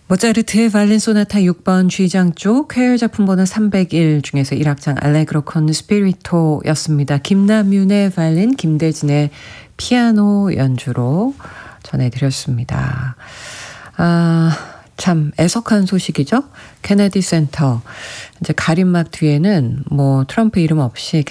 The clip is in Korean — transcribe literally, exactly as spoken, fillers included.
모차르트의 바이올린 소나타 육 번 G장 쪽 퀘어 작품 번호 삼백일 중에서 일 악장 알레그로 con spirito였습니다. 김남윤의 바이올린, 김대진의 피아노 연주로 전해드렸습니다. 아, 참 애석한 소식이죠. 케네디 센터 이제 가림막 뒤에는 뭐 트럼프 이름 없이